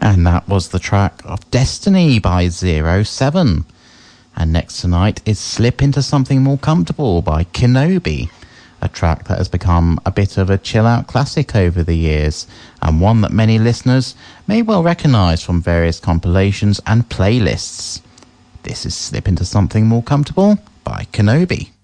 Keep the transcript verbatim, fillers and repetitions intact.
And that was the track of Destiny by Zero Seven. And next tonight is Slip Into Something More Comfortable by Kenobi, a track that has become a bit of a chill-out classic over the years, and one that many listeners may well recognise from various compilations and playlists. This is Slip Into Something More Comfortable by Kenobi.